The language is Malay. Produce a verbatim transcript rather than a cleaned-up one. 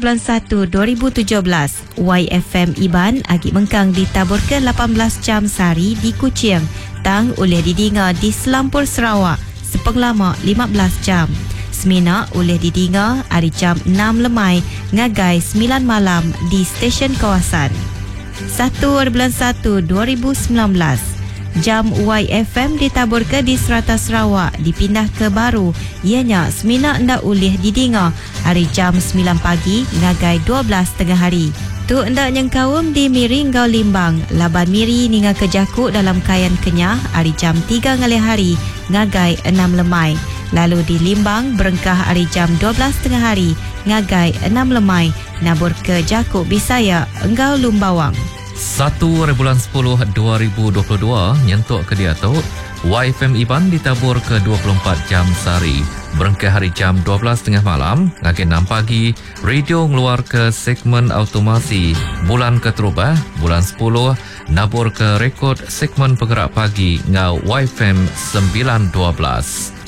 bulan satu dua ribu tujuh belas. Y F M Iban agi mengkang ditabur ke lapan belas jam sehari di Kuching. Tang oleh didinga di Selampur Sarawak sepenglama lima belas jam. Semina oleh didinga hari jam enam lemai ngagai sembilan malam di stesen kawasan. satu bulan satu dua ribu sembilan belas. Jam Y F M ditabur ke di Serata Sarawak dipindah ke baru. Ianya semina anda oleh didinga hari jam sembilan pagi ngagai dua belas tengah hari. Tu anda nyengkawum di Miri Ngau Limbang. Laban Miri ninga kejakuk dalam kayan kenyah hari jam tiga ngalih hari ngagai enam lemai. Lalu di Limbang berengkah hari jam dua belas tengah hari ngagai enam lemai. Nabur ke Jakuk Bisaya Engau Lumbawang. satu bulan sepuluh dua ribu dua puluh dua nyentuk ke dia tu Y F M Iban ditabur ke dua puluh empat jam sehari. Berengkah hari jam dua belas tengah malam ngagai enam pagi radio ngeluar ke segmen automasi bulan keterubah bulan sepuluh nabur ke rekod segmen penggerak pagi ngau Y F M sembilan dua belas.